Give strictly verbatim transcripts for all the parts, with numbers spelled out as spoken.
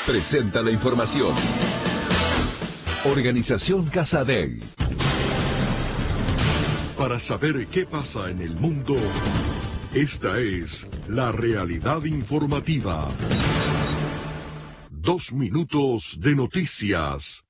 presenta la información. Organización Casa Dei. Para saber qué pasa en el mundo, esta es la realidad informativa. Dos minutos de noticias.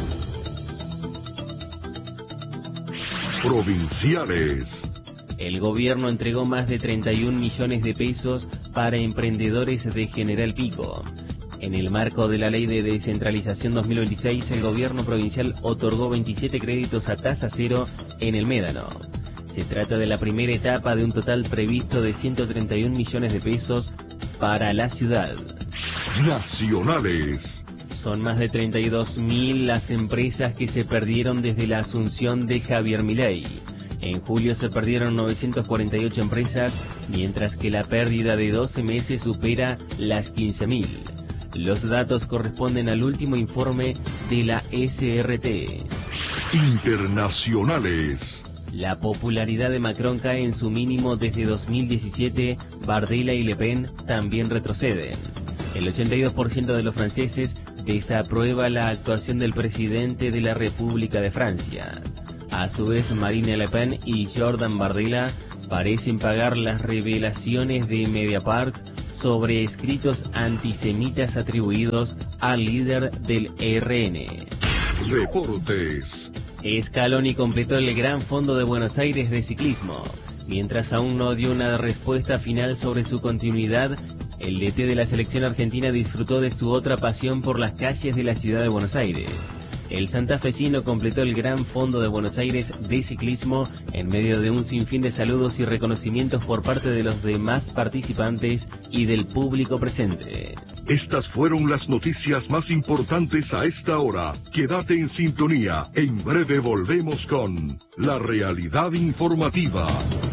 Provinciales. El gobierno entregó más de treinta y un millones de pesos para emprendedores de General Pico. En el marco de la Ley de Descentralización dos mil veintiséis, el gobierno provincial otorgó veintisiete créditos a tasa cero en el Médano. Se trata de la primera etapa de un total previsto de ciento treinta y un millones de pesos para la ciudad. Nacionales. Son más de treinta y dos mil las empresas que se perdieron desde la asunción de Javier Milei. En julio se perdieron novecientas cuarenta y ocho empresas, mientras que la pérdida de doce meses supera las quince mil. Los datos corresponden al último informe de la S R T. Internacionales. La popularidad de Macron cae en su mínimo desde dos mil diecisiete, Bardella y Le Pen también retroceden. El ochenta y dos por ciento de los franceses desaprueba la actuación del presidente de la República de Francia. A su vez, Marine Le Pen y Jordan Bardella parecen pagar las revelaciones de Mediapart sobre escritos antisemitas atribuidos al líder del E R N. Deportes. Scaloni completó el Gran Fondo de Buenos Aires de ciclismo. Mientras aún no dio una respuesta final sobre su continuidad, el D T de la selección argentina disfrutó de su otra pasión por las calles de la ciudad de Buenos Aires. El santafesino completó el Gran Fondo de Buenos Aires de ciclismo en medio de un sinfín de saludos y reconocimientos por parte de los demás participantes y del público presente. Estas fueron las noticias más importantes a esta hora. Quédate en sintonía. En breve volvemos con la realidad informativa.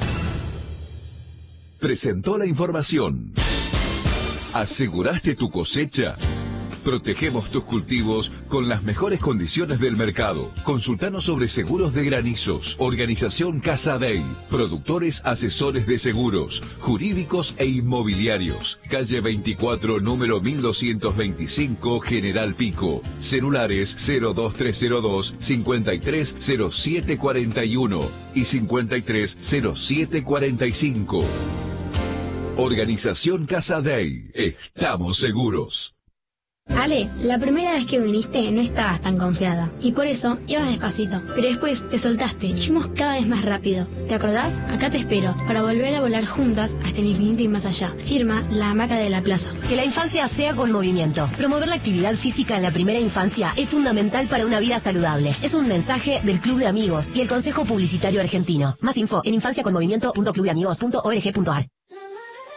Presentó la información. ¿Aseguraste tu cosecha? Protegemos tus cultivos con las mejores condiciones del mercado. Consultanos sobre seguros de granizos. Organización Casa Dei. Productores asesores de seguros, jurídicos e inmobiliarios. Calle veinticuatro, número mil doscientos veinticinco, General Pico. Celulares cero dos tres cero dos, cincuenta y tres cero siete cuarenta y uno y cincuenta y tres cero siete cuarenta y cinco. Organización Casa Dei. Estamos seguros. Ale, la primera vez que viniste no estabas tan confiada y por eso ibas despacito, pero después te soltaste y fuimos cada vez más rápido. ¿Te acordás? Acá te espero para volver a volar juntas hasta el infinito y más allá. Firma La Hamaca de la Plaza. Que la infancia sea con movimiento. Promover la actividad física en la primera infancia es fundamental para una vida saludable. Es un mensaje del Club de Amigos y el Consejo Publicitario Argentino. Más info en infancia con movimiento punto club de amigos punto org punto ar.